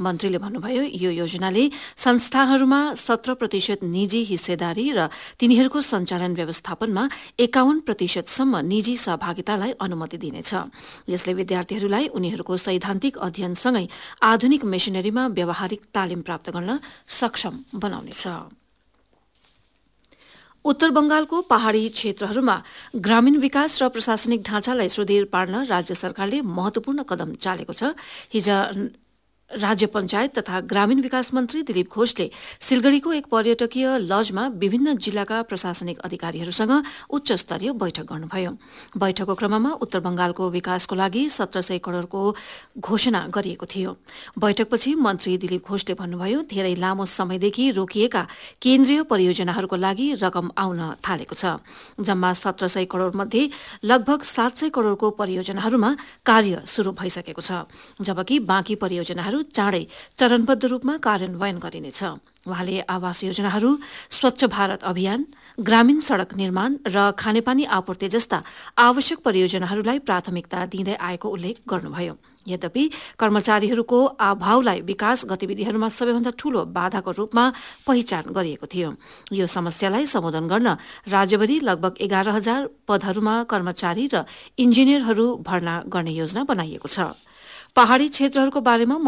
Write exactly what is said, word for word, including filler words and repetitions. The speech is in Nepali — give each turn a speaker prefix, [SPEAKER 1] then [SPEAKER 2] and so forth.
[SPEAKER 1] मन्त्रीले भन्नुभयो यो योजनाले संस्थाहरूमा सत्र प्रतिशत निजी हिस्सेदारी र तिनीहरूको सञ्चालन व्यवस्थापनमा एकाउन्न प्रतिशतसम्म निजी सहभागितालाई अनुमति दिनेछ। यसले विद्यार्थीहरूलाई उनीहरूको सैद्धान्तिक अध्ययनसँगै आधुनिक मेसिनरीमा व्यावहारिक तालिम प्राप्त गर्न सक्षम बनाउनेछ। उत्तर बंगालको पहाड़ी क्षेत्रहरूमा ग्रामीण विकास र प्रशासनिक ढाँचालाई सुदृढ पार्न राज्य सरकारले महत्वपूर्ण कदम चालेको छ। हिज राज्य पञ्चायत तथा ग्रामीण विकास मन्त्री दिलीप घोषले सिलगढ़ीको एक पर्यटकीय लजमा विभिन्न जिल्लाका प्रशासनिक अधिकारीहरूसँग उच्च स्तरीय बैठक गर्नुभयो। बैठकको क्रममा उत्तर बंगालको विकासको लागि सत्र सय करोड़को घोषणा गरिएको थियो। बैठकपछि मन्त्री दिलीप घोषले भन्नुभयो धेरै लामो समयदेखि रोकिएका केन्द्रीय परियोजनाहरूको लागि रकम आउन थालेको छ। जम्मा सत्र सय करोड़ मध्ये लगभग सात सय करोड़को परियोजनाहरूमा कार्य शुरू भइसकेको छ, जबकि बाँकी परियोजनाहरू चाँडै चरणबद्ध रूपमा कार्यान्वयन गरिनेछ। उहाँले आवास योजनाहरू, स्वच्छ भारत अभियान, ग्रामीण सड़क निर्माण र खानेपानी आपूर्ति जस्ता आवश्यक परियोजनाहरूलाई प्राथमिकता दिँदै आएको उल्लेख गर्नुभयो। यद्यपि कर्मचारीहरूको अभावलाई विकास गतिविधिहरूमा सबैभन्दा ठूलो बाधाको रूपमा पहिचान गरिएको थियो। यो समस्यालाई सम्बोधन गर्न राज्यभरि लगभग एघार हजार पदहरूमा कर्मचारी र इन्जिनियरहरू भर्ना गर्ने योजना बनाइएको छ। पहाड़ी क्षेत्रहरूको बारेमा